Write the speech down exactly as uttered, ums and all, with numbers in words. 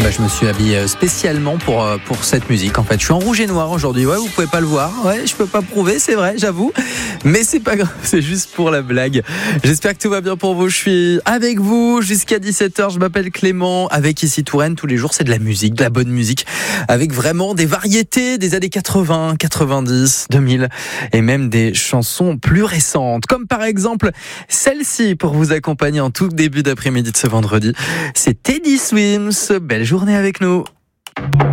Bah, je me suis habillé spécialement pour, pour cette musique. En fait, je suis en rouge et noir aujourd'hui. Ouais, vous pouvez pas le voir. Ouais, je peux pas prouver, c'est vrai, j'avoue. Mais c'est pas grave, c'est juste pour la blague. J'espère que tout va bien pour vous. Je suis avec vous jusqu'à dix-sept heures. Je m'appelle Clément. Avec ici Touraine, tous les jours, c'est de la musique, de la bonne musique. Avec vraiment des variétés des années quatre-vingts, quatre-vingt-dix, deux mille. Et même des chansons plus récentes. Comme par exemple celle-ci pour vous accompagner en tout début d'après-midi de ce vendredi. C'est Teddy Swims. Belle journée avec nous.